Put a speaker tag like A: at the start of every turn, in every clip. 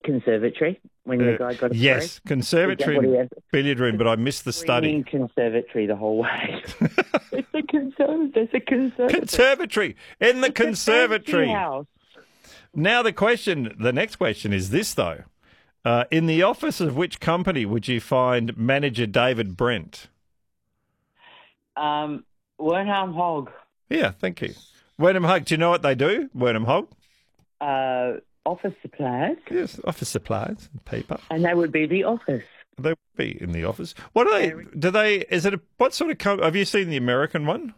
A: conservatory when the guy got a
B: yes, conservatory and billiard room, but I missed the study.
A: Conservatory the whole way. It's a conservatory.
B: Conservatory in the conservatory
A: house.
B: Now the next question is this though: in the office of which company would you find manager David Brent?
A: Wernham Hogg.
B: Yeah, thank you. Wernham Hogg. Do you know what they do? Wernham Hogg.
A: Office supplies.
B: Yes, office supplies and paper.
A: And they would be the office.
B: They would be in the office. What are they? Do they? Is it what sort of? Have you seen the American one?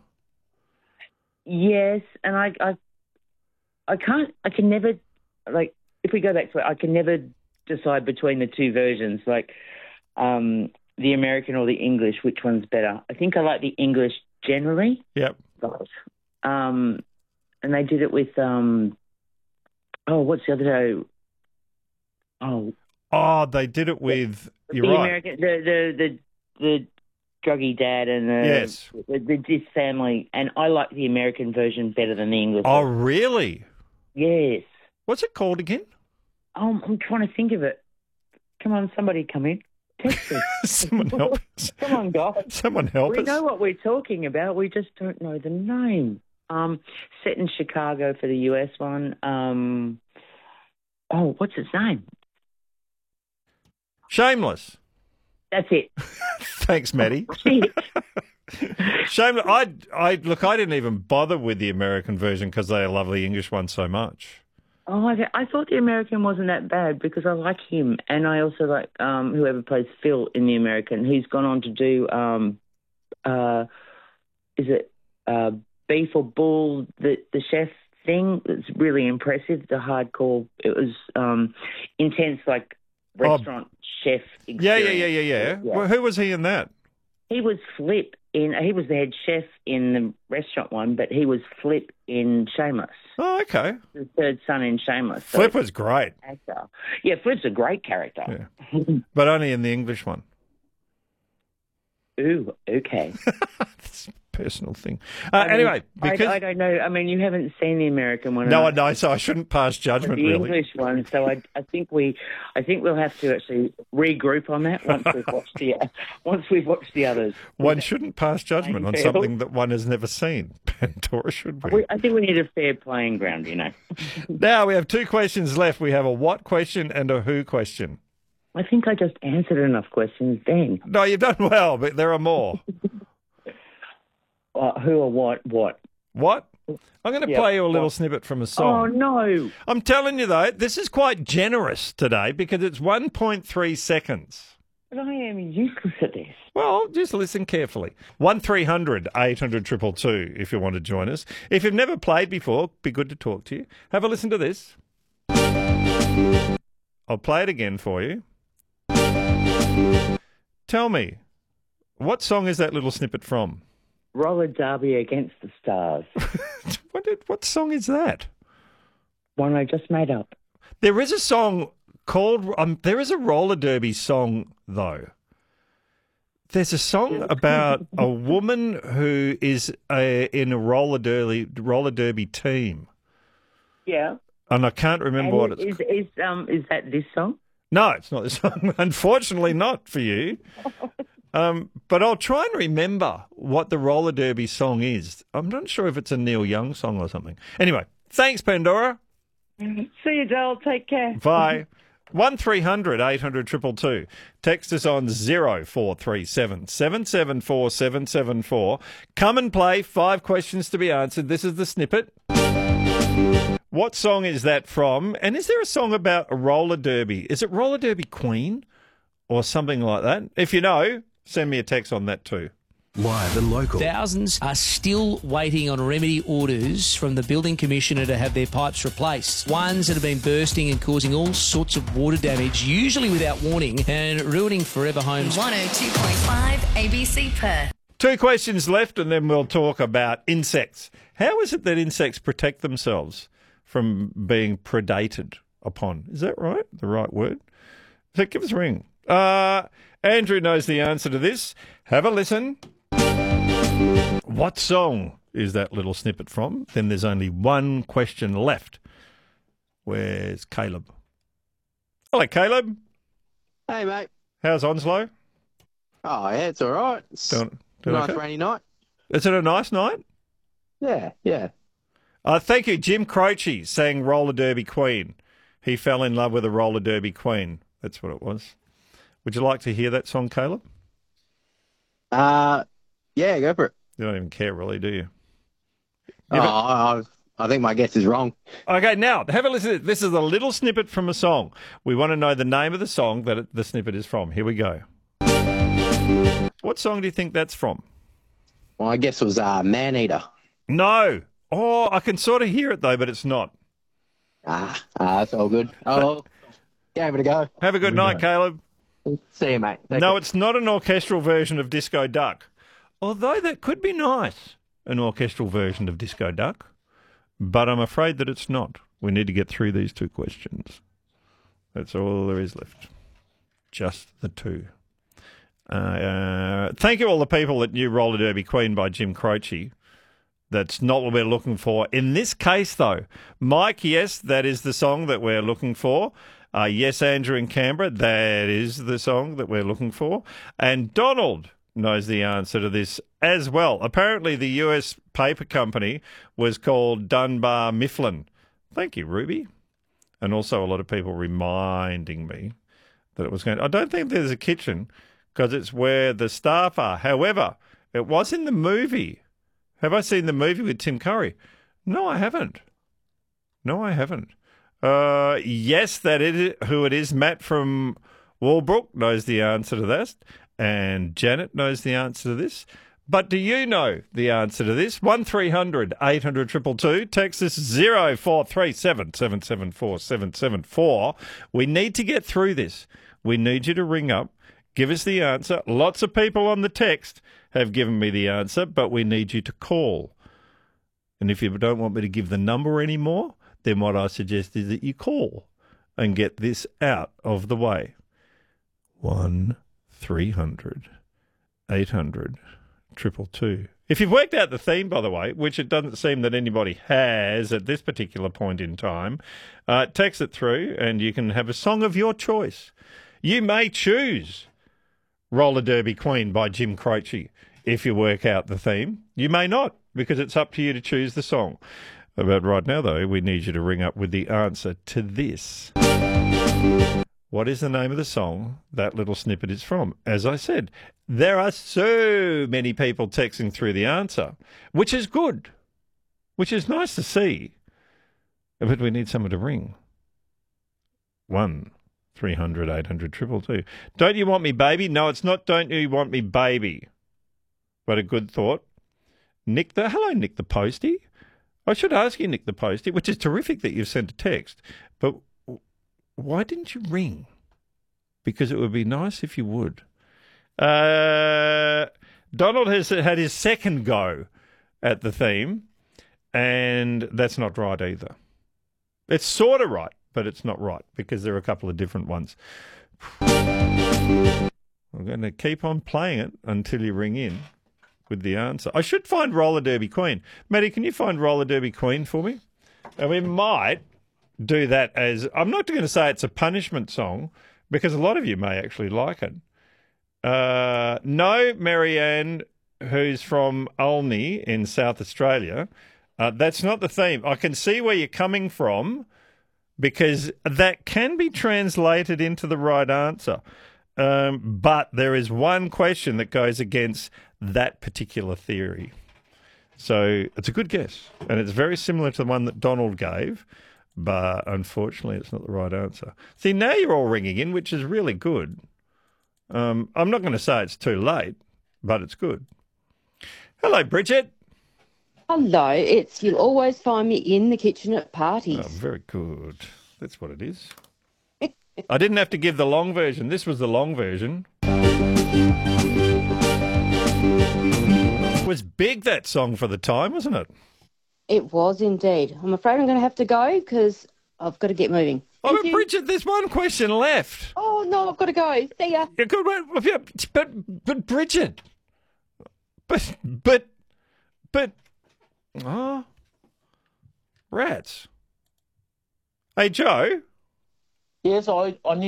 A: Yes, and I can never, like, if we go back to it, I can never decide between the two versions, like the American or the English, which one's better. I think I like the English generally.
B: Yep.
A: And they did it with what's the other show?
B: They did it with. You're
A: the
B: right.
A: American, the druggy dad and this family, and I like the American version better than the English.
B: Oh, really?
A: Yes.
B: What's it called again?
A: I'm trying to think of it. Come on, somebody come in. Text us.
B: Someone help us.
A: Come on, guys.
B: Someone help us.
A: We know what we're talking about. We just don't know the name. Set in Chicago for the US one. What's its name?
B: Shameless.
A: That's it.
B: Thanks, Maddie. Shameless. I didn't even bother with the American version because they love the English one so much.
A: Oh, I thought the American wasn't that bad because I like him, and I also like whoever plays Phil in the American. He's gone on to do Beef or Bull, the chef thing. It's really impressive. The hardcore. It was intense, like restaurant chef experience.
B: Yeah. Well, who was he in that?
A: He was Flip he was the head chef in the restaurant one, but he was Flip in Shameless.
B: Oh, okay.
A: The third son in Shameless.
B: Flip was great.
A: Actor. Yeah, Flip's a great character.
B: Yeah. But only in the English one.
A: Ooh, okay.
B: That's a personal thing. Anyway, because
A: I don't know. I mean, you haven't seen the American one.
B: No, I know, so I shouldn't pass judgment.
A: The
B: really.
A: English one. So I think we'll have to actually regroup on that once we've watched the others.
B: One shouldn't pass judgment on something that one has never seen. Pandora should we?
A: I think we need a fair playing ground.
B: Now we have two questions left. We have a what question and a who question.
A: I think I just answered enough questions then.
B: No, you've done well, but there are more.
A: Who or what? What?
B: I'm going to play you a little snippet from a song.
A: Oh, no.
B: I'm telling you, though, this is quite generous today because it's 1.3 seconds.
A: But I am useless at this.
B: Well, just listen carefully. 1300 800 222 if you want to join us. If you've never played before, be good to talk to you. Have a listen to this. I'll play it again for you. Tell me, what song is that little snippet from?
A: Roller Derby Against the Stars.
B: What song is that?
A: One I just made up.
B: There is a song called... there is a roller derby song, though. There's a song about a woman who is in a roller derby team.
A: Yeah.
B: And I can't remember what it's called.
A: Is that this song?
B: No, it's not this song. Unfortunately not for you. But I'll try and remember what the roller derby song is. I'm not sure if it's a Neil Young song or something. Anyway, thanks, Pandora.
A: See you, Dale. Take care.
B: Bye. 1300 800 222. Text us on 0437 774 774. Come and play. 5 questions to be answered. This is the snippet. What song is that from? And is there a song about a roller derby? Is it Roller Derby Queen or something like that? If you know, send me a text on that too.
C: Live and local.
D: Thousands are still waiting on remedy orders from the Building Commissioner to have their pipes replaced. Ones that have been bursting and causing all sorts of water damage, usually without warning, and ruining forever homes.
E: 102.5 ABC Perth.
B: 2 questions left and then we'll talk about insects. How is it that insects protect themselves from being predated upon? Is that right? The right word? So give us a ring. Andrew knows the answer to this. Have a listen. What song is that little snippet from? Then there's only one question left. Where's Caleb? Hello, Caleb.
C: Hey, mate.
B: How's Onslow?
C: Oh, yeah, it's all right. It's
B: Doing
C: nice
B: okay?
C: rainy night.
B: Is it a nice night?
C: Yeah.
B: Thank you. Jim Croce sang Roller Derby Queen. He fell in love with a roller derby queen. That's what it was. Would you like to hear that song, Caleb?
C: Yeah, go for it.
B: You don't even care, really, do you?
C: I think my guess is wrong.
B: Okay, now, have a listen. This is a little snippet from a song. We want to know the name of the song that the snippet is from. Here we go. What song do you think that's from?
C: Well, I guess it was Man-Eater.
B: No. Oh, I can sort of hear it, though, but it's not.
C: That's all good. Oh, gave it a go.
B: Have a good night, Caleb.
C: See you, mate.
B: No, it's not an orchestral version of Disco Duck. Although that could be nice, an orchestral version of Disco Duck. But I'm afraid that it's not. We need to get through these two questions. That's all there is left. Just the two. Thank you all the people that knew Roller Derby Queen by Jim Croce. That's not what we're looking for. In this case, though, Mike, yes, that is the song that we're looking for. Yes, Andrew in Canberra, that is the song that we're looking for. And Donald knows the answer to this as well. Apparently, the US paper company was called Dunbar Mifflin. Thank you, Ruby. And also a lot of people reminding me that it was going. I don't think there's a kitchen because it's where the staff are. However, it was in the movie. Have I seen the movie with Tim Curry? No, I haven't. Yes, that is who it is. Matt from Walbrook knows the answer to that. And Janet knows the answer to this. But do you know the answer to this? 1300 800 222. Text us 0437 774 774. We need to get through this. We need you to ring up. Give us the answer. Lots of people on the text have given me the answer, but we need you to call. And if you don't want me to give the number anymore, then what I suggest is that you call and get this out of the way. 1300 800 222. If you've worked out the theme, by the way, which it doesn't seem that anybody has at this particular point in time, text it through and you can have a song of your choice. You may choose Roller Derby Queen by Jim Croce if you work out the theme. You may not, because it's up to you to choose the song. But right now, though, we need you to ring up with the answer to this. What is the name of the song that little snippet is from? As I said, there are so many people texting through the answer, which is good, which is nice to see. But we need someone to ring. 1300 800 222. Don't You Want Me Baby? No, it's not Don't You Want Me Baby. But a good thought. Hello, Nick the Postie. I should ask you, Nick the Postie, which is terrific that you've sent a text, but why didn't you ring? Because it would be nice if you would. Donald has had his second go at the theme, and that's not right either. It's sort of right, but it's not right because there are a couple of different ones. I'm going to keep on playing it until you ring in with the answer. I should find Roller Derby Queen. Maddie, can you find Roller Derby Queen for me? And we might do that as, I'm not going to say it's a punishment song because a lot of you may actually like it. No, Marianne, who's from Olney in South Australia, that's not the theme. I can see where you're coming from because that can be translated into the right answer. But there is one question that goes against that particular theory. So it's a good guess, and it's very similar to the one that Donald gave, but unfortunately it's not the right answer. See, now you're all ringing in, which is really good. I'm not going to say it's too late, but it's good. Hello, Bridget.
F: Hello, you'll always find me in the kitchen at parties.
B: Oh, very good. That's what it is. I didn't have to give the long version. This was the long version. It was big, that song, for the time, wasn't it?
F: It was indeed. I'm afraid I'm going to have to go because I've got to get moving.
B: But Bridget, there's one question left.
F: Oh, no, I've got to go. See ya.
B: Yeah, good. But Bridget. But, rats. Hey, Joe.
G: Yes, I knew